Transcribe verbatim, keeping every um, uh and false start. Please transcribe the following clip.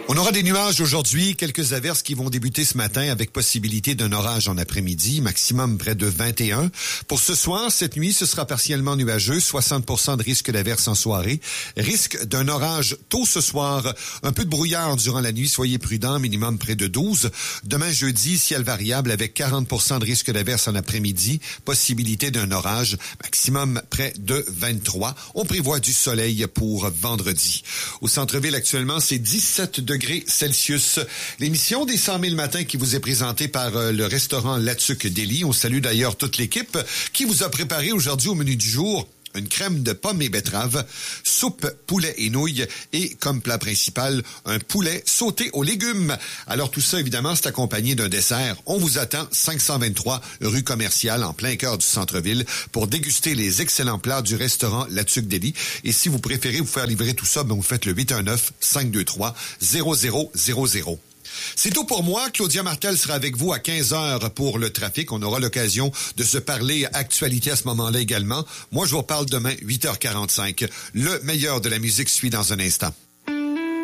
On aura des nuages aujourd'hui, quelques averses qui vont débuter ce matin avec possibilité d'un orage en après-midi, maximum près de vingt et un. Pour ce soir, cette nuit, ce sera partiellement nuageux, soixante pour cent de risque d'averse en soirée. Risque d'un orage tôt ce soir, un peu de brouillard durant la nuit, soyez prudents, minimum près de douze. Demain jeudi, ciel variable avec quarante pour cent de risque d'averse en après-midi, possibilité d'un orage, maximum près de vingt-trois. On prévoit du soleil pour vendredi. Au centre-ville actuellement, c'est dix-sept degrés Celsius. L'émission des cent mille matins qui vous est présentée par euh, le restaurant Latuc Deli. On salue d'ailleurs toute l'équipe qui vous a préparé aujourd'hui au menu du jour une crème de pommes et betteraves, soupe, poulet et nouilles et, comme plat principal, un poulet sauté aux légumes. Alors tout ça, évidemment, c'est accompagné d'un dessert. On vous attend cinq cent vingt-trois rue Commerciale, en plein cœur du centre-ville, pour déguster les excellents plats du restaurant Latuc Deli. Et si vous préférez vous faire livrer tout ça, ben vous faites le huit un neuf, cinq deux trois, zéro zéro zéro zéro. C'est tout pour moi. Claudia Martel sera avec vous à quinze heures pour le trafic. On aura l'occasion de se parler actualité à ce moment-là également. Moi, je vous reparle demain, huit heures quarante-cinq. Le meilleur de la musique suit dans un instant.